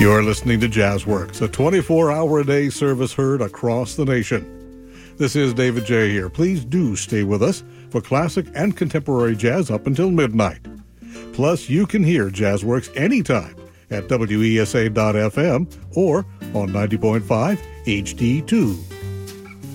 You're listening to JazzWorks, a 24-hour-a-day service heard across the nation. This is David J. here. Please do stay with us for classic and contemporary jazz up until midnight. Plus, you can hear JazzWorks anytime at WESA.FM or on 90.5 HD2.